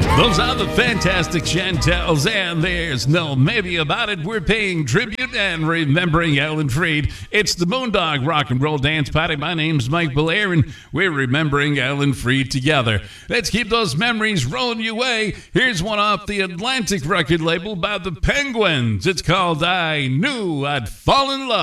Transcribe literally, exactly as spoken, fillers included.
Those are the fantastic Chantels, and there's no maybe about it. We're paying tribute and remembering Alan Freed. It's the Moondog Rock and Roll Dance Party. My name's Mike Belair, and we're remembering Alan Freed together. Let's keep those memories rolling your way. Here's one off the Atlantic record label by the Penguins. It's called I Knew I'd Fall in Love.